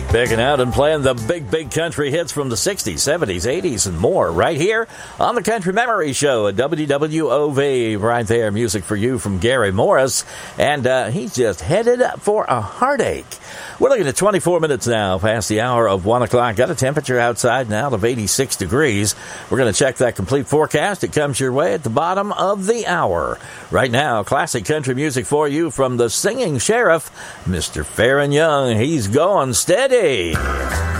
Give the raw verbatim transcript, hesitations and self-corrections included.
Picking out and playing the big, big country hits from the sixties, seventies, eighties, and more right here on the Country Memory Show at W W O V. Right there, music for you from Gary Morris. And uh, he's just headed for a heartache. We're looking at twenty-four minutes now past the hour of one o'clock. Got a temperature outside now of eighty-six degrees. We're going to check that complete forecast. It comes your way at the bottom of the hour. Right now, classic country music for you from the Singing Sheriff, Mister Faron Young. He's going steady.